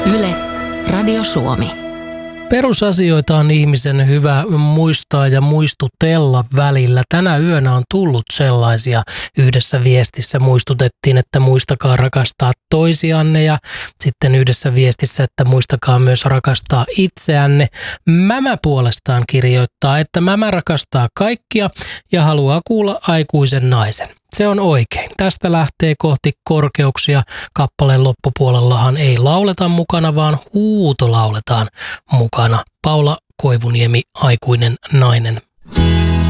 Yle, Radio Suomi. Perusasioita on ihmisen hyvä muistaa ja muistutella välillä. Tänä yönä on tullut sellaisia. Yhdessä viestissä muistutettiin, että muistakaa rakastaa toisianne ja sitten yhdessä viestissä, että muistakaa myös rakastaa itseänne. Mämä puolestaan kirjoittaa, että mämä rakastaa kaikkia ja haluaa kuulla aikuisen naisen. Se on oikein. Tästä lähtee kohti korkeuksia. Kappaleen loppupuolellahan ei lauleta mukana, vaan huuto lauletaan mukana. Paula Koivuniemi, aikuinen nainen.